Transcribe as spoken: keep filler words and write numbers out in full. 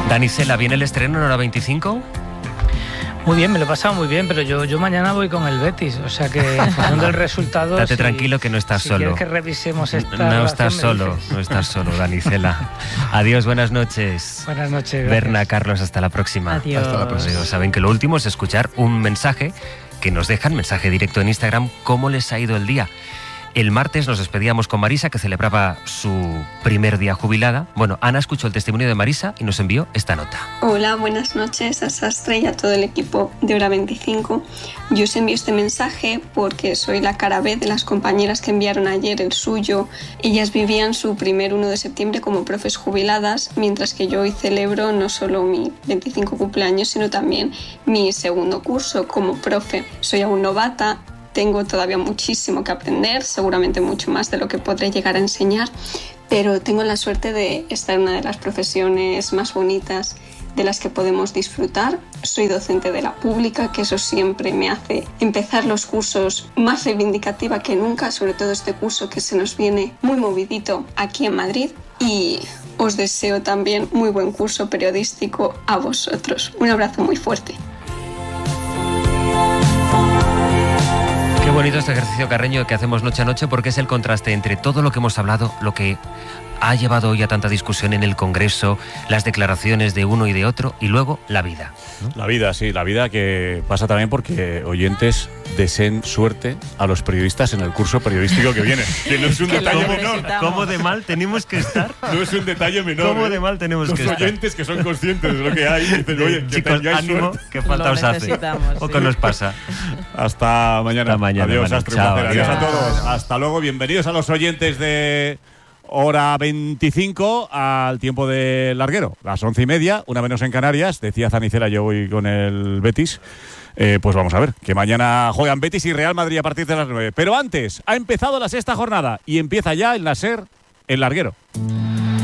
Danicela, ¿viene el estreno en hora veinticinco? Muy bien, me lo he pasado muy bien, pero yo, yo mañana voy con el Betis, o sea que en función del resultado... Date si, tranquilo que no estás si solo. Si quieres que revisemos esta No estás solo, dices. no estás solo, Danicela. Adiós, buenas noches. Buenas noches. Gracias. Berna, Carlos, hasta la próxima. Adiós. Hasta la próxima. Saben que lo último es escuchar un mensaje que nos dejan, mensaje directo en Instagram, cómo les ha ido el día. El martes nos despedíamos con Marisa, que celebraba su primer día jubilada. Bueno, Ana escuchó el testimonio de Marisa y nos envió esta nota. Hola, buenas noches a Sastre y a todo el equipo de Hora veinticinco. Yo os envío este mensaje porque soy la cara B de las compañeras que enviaron ayer el suyo. Ellas vivían su primer uno de septiembre como profes jubiladas, mientras que yo hoy celebro no solo mi veinticinco cumpleaños, sino también mi segundo curso como profe. Soy aún novata. Tengo todavía muchísimo que aprender, seguramente mucho más de lo que podré llegar a enseñar, pero tengo la suerte de estar en una de las profesiones más bonitas de las que podemos disfrutar. Soy docente de la pública, que eso siempre me hace empezar los cursos más reivindicativa que nunca, sobre todo este curso que se nos viene muy movidito aquí en Madrid, y os deseo también muy buen curso periodístico a vosotros. Un abrazo muy fuerte. Qué bonito este ejercicio, Carreño, que hacemos noche a noche, porque es el contraste entre todo lo que hemos hablado, lo que ha llevado hoy a tanta discusión en el Congreso, las declaraciones de uno y de otro, y luego la vida, ¿no? La vida, sí, la vida que pasa también porque oyentes deseen suerte a los periodistas en el curso periodístico que viene. Que no es un detalle menor. ¿Cómo de mal tenemos que estar? No es un detalle menor. ¿Cómo ¿eh? de mal tenemos los que estar? Los oyentes que son conscientes de lo que hay dicen, oye, que chicos, tengáis ánimo, suerte. que falta os hace. Poco sí. nos pasa. Hasta mañana. Hasta mañana. Adiós, Bueno, Astro, chao, un placer. Adiós a adiós. todos. Hasta luego. Bienvenidos a los oyentes de Hora veinticinco al tiempo del larguero. Las once y media, una menos en Canarias. Decía Danicela, yo voy con el Betis. Eh, pues vamos a ver, que mañana juegan Betis y Real Madrid a partir de las nueve. Pero antes, ha empezado la sexta jornada y empieza ya el Nasser, el larguero.